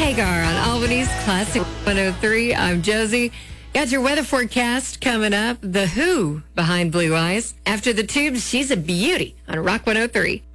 Hagar on Albany's Classic 103. I'm Josie. Got your weather forecast coming up. The Who behind Blue Eyes. After the Tubes, she's a beauty on Rock 103.